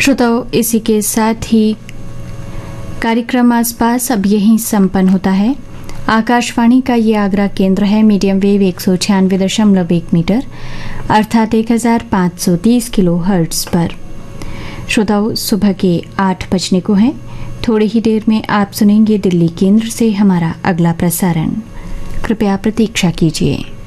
श्रोताओं, इसी के साथ ही कार्यक्रम आसपास अब यहीं संपन्न होता है। आकाशवाणी का ये आगरा केंद्र है। मीडियम वेव 196.1 मीटर अर्थात 1530 किलो हर्ट्ज पर। श्रोताओं, सुबह के 8 बजने को हैं। थोड़ी ही देर में आप सुनेंगे दिल्ली केंद्र से हमारा अगला प्रसारण। कृपया प्रतीक्षा कीजिए।